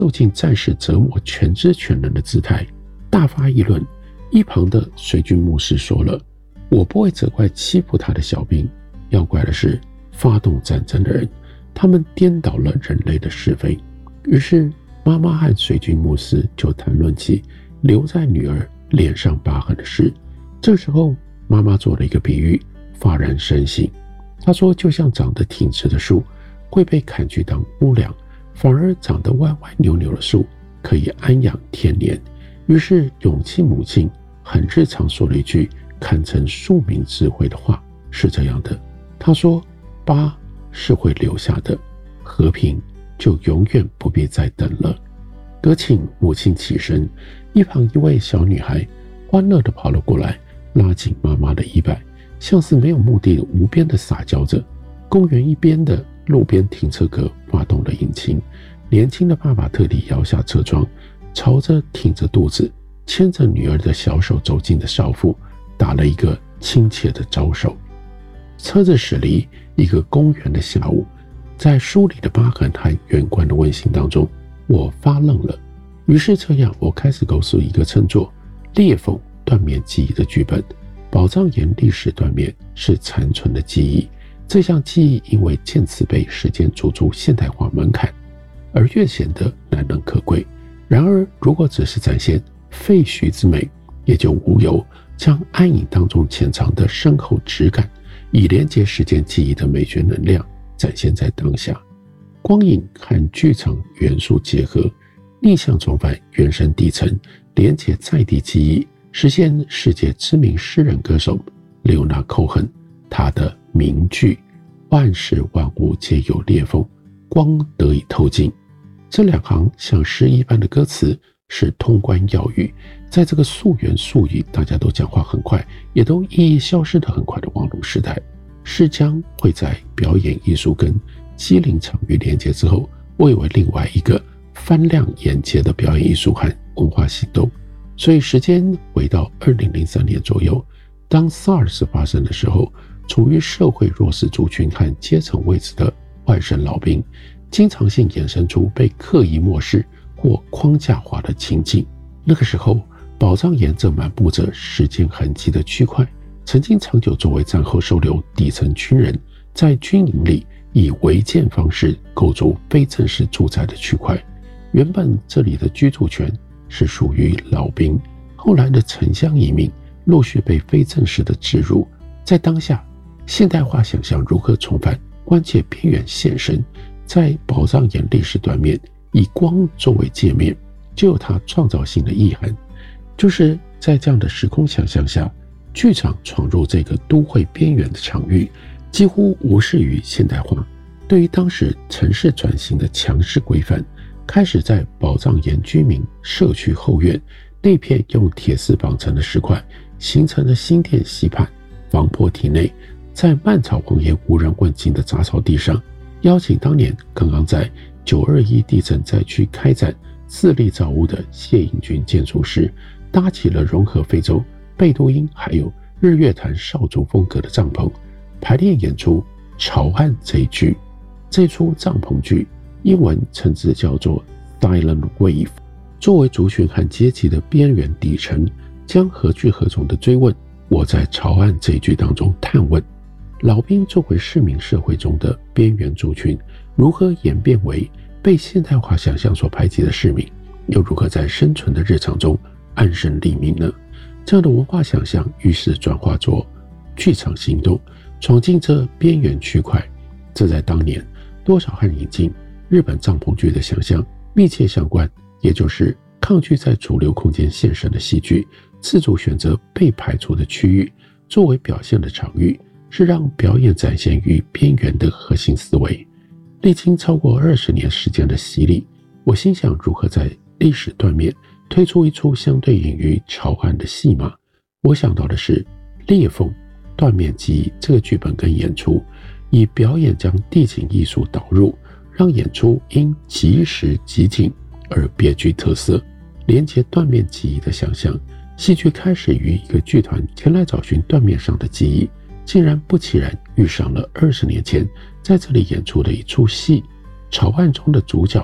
受尽战士折磨全知全能的姿态，大发议论。一旁的水军牧师说了：“我不会责怪欺负他的小兵，要怪的是发动战争的人，他们颠倒了人类的是非。”于是妈妈和水军牧师就谈论起留在女儿脸上疤痕的事。这时候妈妈做了一个比喻，发人深省。她说，就像长得挺直的树会被砍去当屋梁，反而长得歪歪扭扭的树可以安养天年。于是勇气母亲很日常说了一句堪称庶民智慧的话，是这样的，她说：疤是会留下的，和平就永远不必再等了。隔请母亲起身，一旁一位小女孩欢乐地跑了过来，拉紧妈妈的衣摆，像是没有目的的无边的撒娇着。公园一边的路边停车格发动了引擎，年轻的爸爸特地摇下车窗，朝着挺着肚子牵着女儿的小手走近的少妇打了一个亲切的招手。车子驶离一个公园的下午，在梳理的疤痕和远观的温馨当中，我发愣了。于是这样，我开始构思一个称作裂缝断面记忆的剧本。宝藏岩历史断面是残存的记忆，这项记忆因为渐次被时间逐出现代化门槛，而越显得难能可贵。然而如果只是展现废墟之美，也就无由将暗影当中潜藏的深厚质感，以连接时间记忆的美学能量展现在当下。光影和剧场元素结合，逆向重返原生地层，连接在地记忆，实现世界知名诗人歌手列欧纳寇亨他的名句：万事万物皆有裂缝，光得以透进。这两行像诗一般的歌词是通关要语，在这个溯源溯语大家都讲话很快，也都意义消失得很快的网络时代，诗将会在表演艺术跟机灵场域连接之后，为另外一个翻亮眼界的表演艺术和文化行动。所以时间回到2003年左右，当 SARS 发生的时候，处于社会弱势族群和阶层位置的外省老兵，经常性衍生出被刻意漠视或框架化的情境。那个时候，宝藏岩这满布着时间痕迹的区块，曾经长久作为战后收留底层军人在军营里以违建方式构筑非正式住宅的区块。原本这里的居住权是属于老兵，后来的城乡移民陆续被非正式的植入。在当下，现代化想象如何重返关键边缘现身，在宝藏岩历史断面以光作为界面，就有它创造性的意涵。就是在这样的时空想象下，剧场闯入这个都会边缘的场域，几乎无视于现代化对于当时城市转型的强势规范，开始在宝藏岩居民社区后院那片用铁丝绑成的石块形成的新店溪畔防坡体内，在漫草荒野无人问津的杂草地上，邀请当年刚刚在921地震灾区开展自力造屋的谢颖军建筑师，搭起了融合非洲贝都因还有日月潭少族风格的帐篷，排练演出潮岸这一剧。这出帐篷剧英文称之叫做 Silent Wave， 作为族群和阶级的边缘底层，将何去何从的追问。我在潮岸这一剧当中探问，老兵作为市民社会中的边缘族群，如何演变为被现代化想象所排挤的市民，又如何在生存的日常中安身立命呢？这样的文化想象于是转化作剧场行动，闯进这边缘区块。这在当年多少和引进日本帐篷剧的想象密切相关，也就是抗拒在主流空间现身的戏剧，自主选择被排除的区域作为表现的场域，是让表演展现于边缘的核心思维。历经超过20年时间的洗礼，我心想如何在历史断面推出一出相对应于潮岸的戏码。我想到的是裂缝断面记忆这个剧本跟演出，以表演将地景艺术导入，让演出因即时即景而别具特色，连接断面记忆的想象。戏剧开始于一个剧团前来找寻断面上的记忆，竟然不期然遇上了20年前在这里演出的一出戏。潮岸中的主角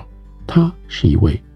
他是一位